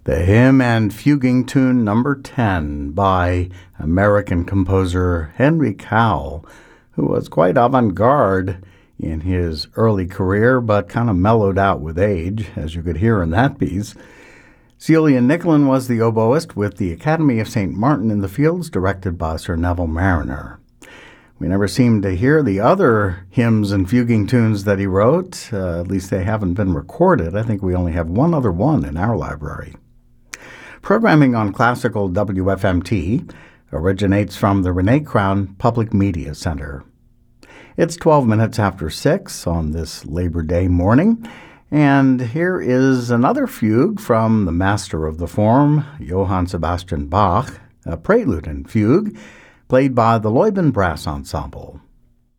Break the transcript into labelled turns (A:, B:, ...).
A: The hymn and fuguing tune number 10 by American composer Henry Cowell, who was quite avant-garde in his early career, but kind of mellowed out with age, as you could hear in that piece. Celia Nicklin was the oboist with the Academy of St. Martin in the Fields, directed by Sir Neville Marriner. We never seem to hear the other hymns and fuguing tunes that he wrote. At least they haven't been recorded. I think we only have one other one in our library. Programming on classical WFMT originates from the Renee Crown Public Media Center. It's 12 minutes after 6 on this Labor Day morning, and here is another fugue from the master of the form, Johann Sebastian Bach, a prelude and fugue played by the Leuben Brass Ensemble.